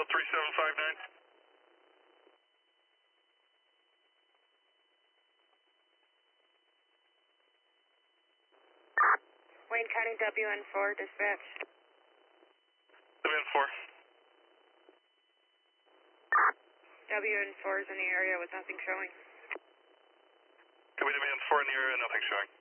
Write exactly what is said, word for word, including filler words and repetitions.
three seven five nine. Wayne County W N four, dispatch. W N four. W N four is in the area with nothing showing. Copy W N four in the area, nothing showing.